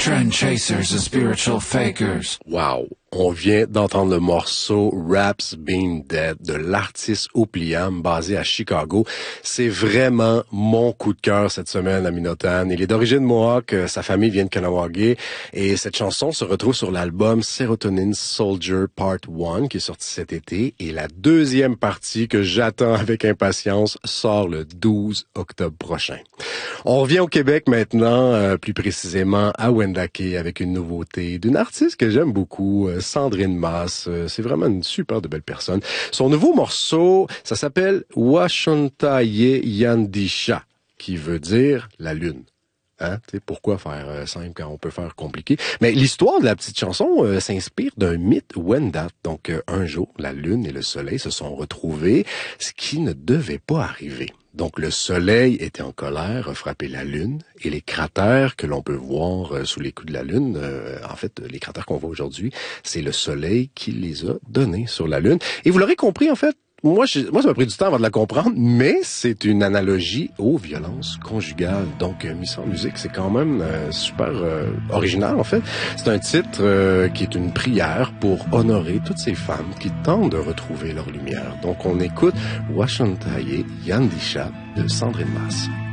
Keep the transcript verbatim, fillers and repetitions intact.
trend chasers and spiritual fakers. Wow! On vient d'entendre le morceau Raps Been Dead de l'artiste Oupliam basé à Chicago. C'est vraiment mon coup de cœur cette semaine à Minotan. Il est d'origine Mohawk, sa famille vient de Kanawagé et cette chanson se retrouve sur l'album Serotonin Soldier Part un qui est sorti cet été et la deuxième partie que j'attends avec impatience sort le douze octobre prochain. On revient au Québec maintenant, euh, plus précisément à Wendake avec une nouveauté d'une artiste que j'aime beaucoup, Sandrine Masse. C'est vraiment une super de belle personne. Son nouveau morceau, ça s'appelle Washontaye Yandisha, qui veut dire la lune. Hein? Tu sais, pourquoi faire euh, simple quand on peut faire compliqué? Mais l'histoire de la petite chanson euh, s'inspire d'un mythe Wendat. Donc, euh, un jour, la lune et le soleil se sont retrouvés, ce qui ne devait pas arriver. Donc, le soleil était en colère, a frappé la lune, et les cratères que l'on peut voir euh, sous les coups de la lune, euh, en fait, les cratères qu'on voit aujourd'hui, c'est le soleil qui les a donnés sur la lune. Et vous l'aurez compris, en fait, Moi, je, moi, ça m'a pris du temps avant de la comprendre, mais c'est une analogie aux violences conjugales. Donc, euh, Miss en musique, c'est quand même euh, super euh, original, en fait. C'est un titre euh, qui est une prière pour honorer toutes ces femmes qui tentent de retrouver leur lumière. Donc, on écoute Washontaye Yandisha de Sandrine Masse.